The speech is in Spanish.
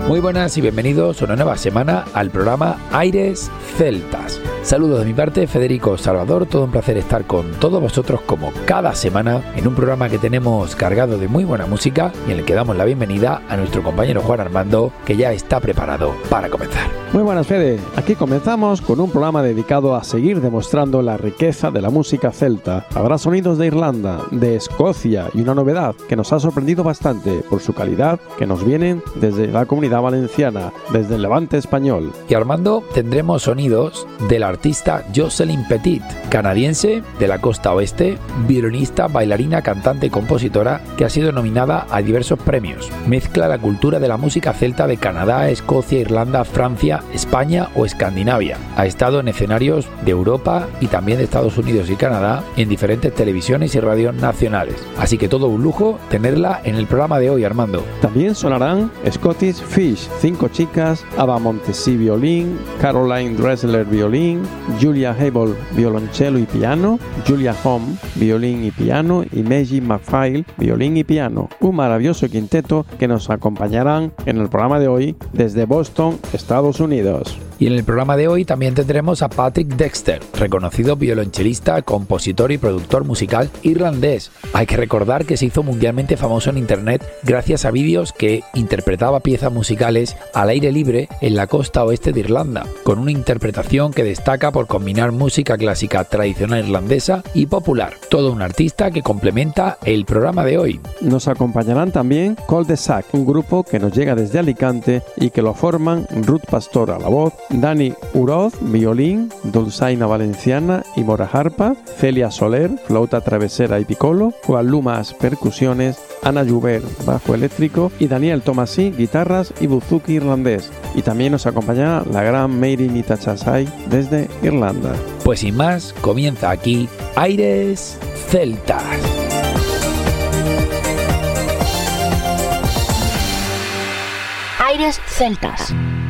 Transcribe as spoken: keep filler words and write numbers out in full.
Muy buenas y bienvenidos una nueva semana al programa Aires Celtas. Saludos de mi parte, Federico Salvador, todo un placer estar con todos vosotros como cada semana en un programa que tenemos cargado de muy buena música y en el que damos la bienvenida a nuestro compañero Juan Armando, que ya está preparado para comenzar. Muy buenas, Fede. Aquí comenzamos con un programa dedicado a seguir demostrando la riqueza de la música celta. Habrá sonidos de Irlanda, de Escocia y una novedad que nos ha sorprendido bastante por su calidad, que nos vienen desde la Comunidad Valenciana, desde el Levante español. Y Armando, tendremos sonidos de la artista Jocelyn Petit, canadiense de la costa oeste, violinista, bailarina, cantante y compositora que ha sido nominada a diversos premios. Mezcla la cultura de la música celta de Canadá, Escocia, Irlanda, Francia, España o Escandinavia. Ha estado en escenarios de Europa y también de Estados Unidos y Canadá en diferentes televisiones y radios nacionales. Así que todo un lujo tenerla en el programa de hoy, Armando. También sonarán Scottish Fish, cinco chicas, Ava Montesi violín, Caroline Dressler violín, Julia Hable violonchelo y piano, Julia Home violín y piano y Maggie McPhail violín y piano. Un maravilloso quinteto que nos acompañarán en el programa de hoy desde Boston, Estados Unidos. Y en el programa de hoy también tendremos a Patrick Dexter, reconocido violonchelista, compositor y productor musical irlandés. Hay que recordar que se hizo mundialmente famoso en internet gracias a vídeos que interpretaba piezas musicales al aire libre en la costa oeste de Irlanda, con una interpretación que destaca por combinar música clásica tradicional irlandesa y popular. Todo un artista que complementa el programa de hoy. Nos acompañarán también Col de Sac, un grupo que nos llega desde Alicante y que lo forman Ruth Pastor a la voz, Dani Uroz, violín, Dulzaina Valenciana y Mora Harpa, Celia Soler, flauta travesera y piccolo, Juan Lumas, percusiones, Ana Lluver, bajo eléctrico y Daniel Tomasí, guitarras y buzuki irlandés. Y también nos acompaña la gran Mary Nitachasai desde Irlanda. Pues sin más, comienza aquí Aires Celtas. Aires Celtas.